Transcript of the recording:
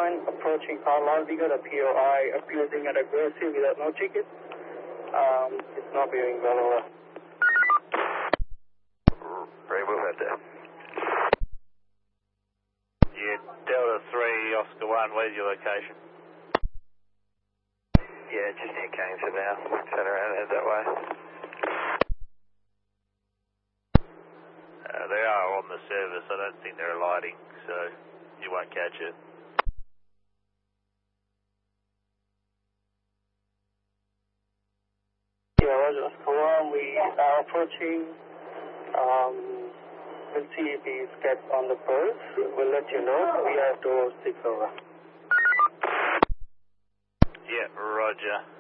9 approaching Carlisle. We got a POI abusing and aggressive without no ticket. It's not being well over. Remove that there. Yeah, Delta 3, Oscar 1, where's your location? Yeah, just near Kingston now. Turn around and head that way. They are on the service. I don't think they're alighting, so you won't catch it. Yeah, Roger, Oscar 1, we are approaching. We'll see if he's get on the pulse. We'll let you know. We have to 6 over. Yeah, Roger.